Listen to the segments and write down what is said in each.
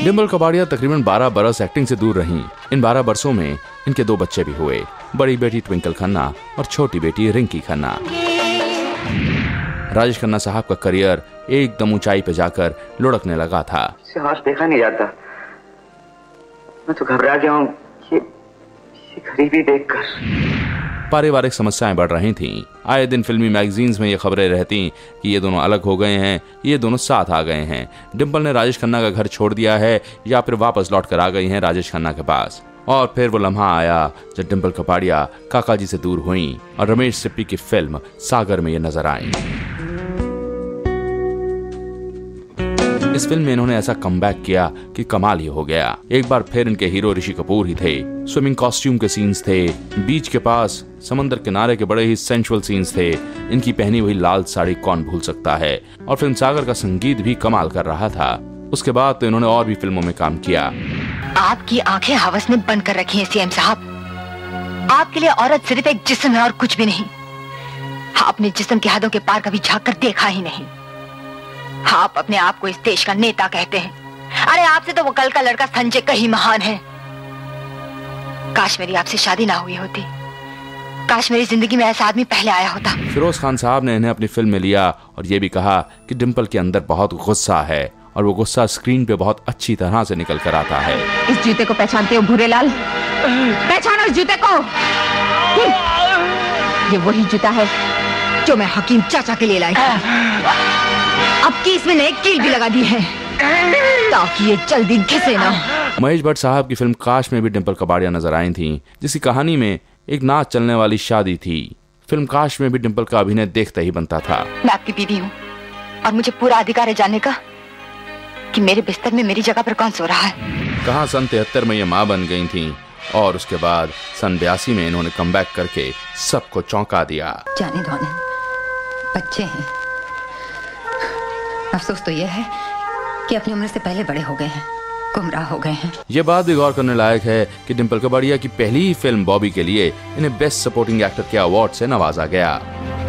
डिम्पल कपाड़िया तकरीबन 12 बरस एक्टिंग से दूर रहीं। इन 12 बरसों में इनके 2 बच्चे भी हुए, बड़ी बेटी ट्विंकल खन्ना और छोटी बेटी रिंकी खन्ना। राजेश खन्ना साहब का करियर एकदम ऊंचाई पे जाकर लुढ़कने लगा था। हाथ देखा नहीं जाता, मैं तो घबरा गया हूँ ये गरीबी देखकर। पारिवारिक समस्याएं बढ़ रही थीं। आए दिन फिल्मी मैगजीन्स में ये खबरें रहती कि ये दोनों अलग हो गए हैं, ये दोनों साथ आ गए हैं। डिम्पल ने राजेश खन्ना का घर छोड़ दिया है या फिर वापस लौट कर आ गई हैं राजेश खन्ना के पास। और फिर वो लम्हा आया जब डिम्पल कपाड़िया काका जी से दूर हुईं और रमेश सिप्पी की फिल्म सागर में ये नजर आईं। इस फिल्म में इन्होंने ऐसा कमबैक किया कि कमाल ही हो गया। एक बार फिर इनके हीरो ऋषि कपूर ही थे। स्विमिंग कॉस्ट्यूम के सीन्स थे, बीच के पास समंदर किनारे के बड़े ही सेंसुअल सीन्स थे। इनकी पहनी हुई लाल साड़ी कौन भूल सकता है। और फिल्म सागर का संगीत भी कमाल कर रहा था। उसके बाद तो इन्होंने और भी फिल्मों में काम किया। आपकी आंखें हवस ने बंद कर रखी हैं सीएम साहब। आपके लिए औरत सिर्फ एक जिस्म है और कुछ भी नहीं। आपने जिस्म की हदों के पार कभी झांक कर देखा ही नहीं। आप अपने आप को इस देश का नेता कहते हैं। अरे आपसे तो वो कल का लड़का संजय कहीं महान है। काश मेरी आपसे शादी ना हुई होती, काश मेरी जिंदगी में ऐसा आदमी पहले आया होता। फिरोज खान साहब ने इन्हें अपनी फिल्म में लिया और ये भी कहा कि डिम्पल के अंदर बहुत गुस्सा है और वो गुस्सा स्क्रीन पे बहुत अच्छी तरह से निकल कर आता है। इस जूते को पहचानते हो भूरेलाल? पहचानो इस जूते को। ये वही जूता है जो मैं हकीम चाचा के लिए लाई थी। अब की इसमें नए कील भी लगा दी है ताकि ये जल्दी घिसे ना। महेश भट्ट साहब की फिल्म काश में भी डिम्पल कपाड़िया नजर आई थी, जिसकी कहानी में एक नाच चलने वाली शादी थी। फिल्म काश में भी डिम्पल का अभिनय देखते ही बनता था। मैं आपकी बीवी हूँ और मुझे पूरा अधिकार है जानने का कि मेरे बिस्तर में मेरी जगह पर कौन सो रहा है। कहाँ सन 73 में ये माँ बन गई थी और उसके बाद सन 82 में इन्होंने कमबैक करके सबको चौंका दिया। जाने दो आनंद, बच्चे हैं। अफसोस तो यह है कि अपनी उम्र से पहले बड़े हो गए हैं, गुमराह हो गए हैं। ये बात भी गौर करने लायक है कि डिम्पल कपाड़िया की पहली ही फिल्म बॉबी के लिए इन्हें बेस्ट सपोर्टिंग एक्टर के अवार्ड से नवाजा गया।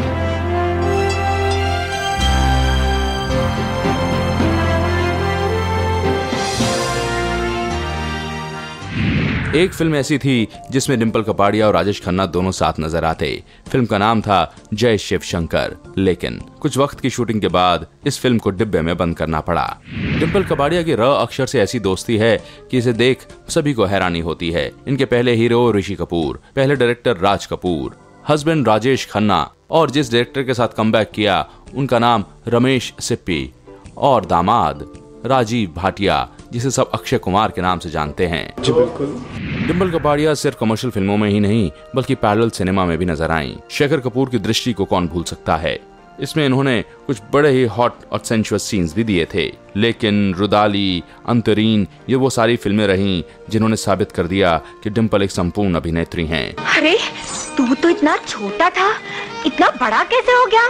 एक फिल्म ऐसी थी जिसमें डिम्पल कपाड़िया और राजेश खन्ना दोनों साथ नजर आते। फिल्म का नाम था जय शिव शंकर, लेकिन कुछ वक्त की शूटिंग के बाद इस फिल्म को डिब्बे में बंद करना पड़ा। डिम्पल कपाड़िया की र अक्षर से ऐसी दोस्ती है कि इसे देख सभी को हैरानी होती है। इनके पहले हीरो ऋषि कपूर, पहले डायरेक्टर राज कपूर, हस्बैंड राजेश खन्ना और जिस डायरेक्टर के साथ कमबैक किया उनका नाम रमेश सिप्पी और दामाद राजीव भाटिया, जिसे सब अक्षय कुमार के नाम से जानते हैं। जी बिल्कुल। डिम्पल कपाड़िया सिर्फ कमर्शियल फिल्मों में ही नहीं बल्कि पैरेलल सिनेमा में भी नजर आईं। शेखर कपूर की दृष्टि को कौन भूल सकता है। इसमें इन्होंने कुछ बड़े ही हॉट और सेंशुअस सीन्स भी दिए थे। लेकिन रुदाली, अंतरीन, ये वो सारी फिल्में रहीं जिन्होंने साबित कर दिया कि डिम्पल एक संपूर्ण अभिनेत्री हैं। अरे तू तो इतना छोटा था, इतना बड़ा कैसे हो गया?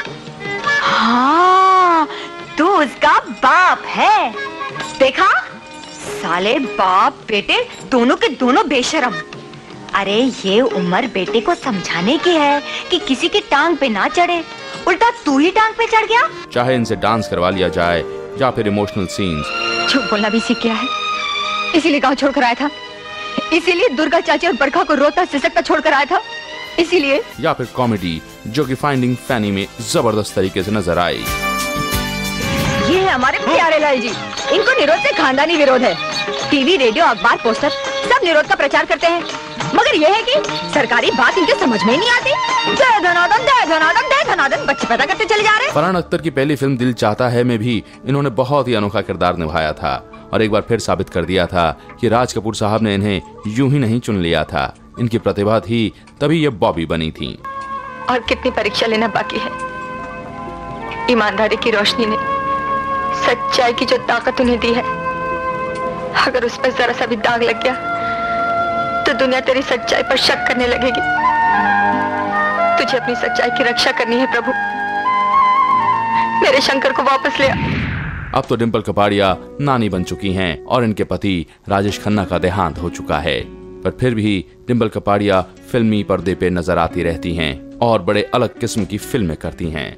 हाँ, तू उसका बाप है। देखा, साले बाप बेटे दोनों के दोनों बेशरम। अरे ये उम्र बेटे को समझाने की है कि किसी की टांग पे ना चढ़े, उल्टा तू ही टांग पे चढ़ गया। चाहे इनसे डांस करवा लिया जाए या फिर इमोशनल सीन्स। झूठ बोलना भी सीख गया है, इसीलिए गांव छोड़कर आया था, इसीलिए दुर्गा चाची और बरखा को रोता सिसकता छोड़कर आया था, इसीलिए। या फिर कॉमेडी जो कि फाइंडिंग फैनी में जबरदस्त तरीके से नजर आई। ये है हमारे प्यारे लाल जी, इनको निरोध से खानदानी विरोध है। टीवी, रेडियो, अखबार, पोस्टर सब निरोध का प्रचार करते हैं, मगर यह है कि सरकारी बात इनके समझ में ही नहीं आती। जय धनादन, जय धनादन, जय धनादन बच्चे पैदा करते चले जा रहे हैं। फरहान अख्तर की पहली फिल्म दिल चाहता है में भी इन्होंने बहुत ही अनोखा किरदार निभाया था और एक बार फिर साबित कर दिया था कि राज कपूर साहब ने इन्हें यूं ही नहीं चुन लिया था। इनकी प्रतिभा थी तभी ये बॉबी बनी थी। और कितनी परीक्षा लेना बाकी है। ईमानदारी की रोशनी ने सच्चाई की जो ताकत उन्हें दी है, अगर उस पर जरा सा भी दाग लग गया तो दुनिया तेरी सच्चाई पर शक करने लगेगी। तुझे अपनी सच्चाई की रक्षा करनी है प्रभु, मेरे शंकर को वापस ले आ। अब तो डिम्पल कपाड़िया नानी बन चुकी हैं और इनके पति राजेश खन्ना का देहांत हो चुका है, पर फिर भी डिम्पल कपाड़िया फिल्मी पर्दे पे नजर आती रहती हैं और बड़े अलग किस्म की फिल्में करती हैं। हेलो,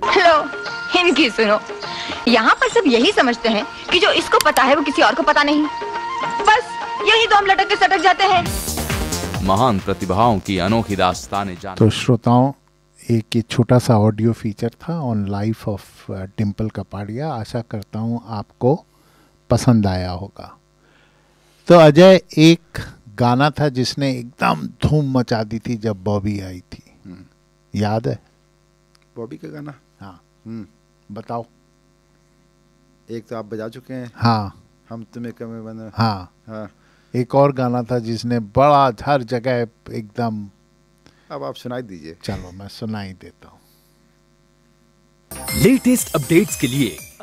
इनकी सुनो। यहाँ पर सब यही समझते हैं कि जो इसको पता है वो किसी और को पता नहीं। बस यही तो हम लटक के सटक जाते हैं। महान प्रतिभाओं की अनोखी दास्तानें जान। तो श्रोताओं, एक छोटा सा ऑडियो फीचर था on life of Dimple Kapadia. आशा करता हूँ आपको पसंद आया होगा। तो अजय, एक गाना था जिसने एकदम धूम मचा दी थी जब बॉबी आई थी, याद है? बॉबी का गाना? हाँ। बताओ। एक तो आप बजा चुके हैं। हाँ। हम तुम्हें कमे बना। हाँ। हाँ। एक और गाना था जिसने बड़ा हर जगह एकदम। अब आप सुनाई दीजिए। चलो मैं सुनाई देता हूँ। लेटेस्ट अपडेट्स के लिए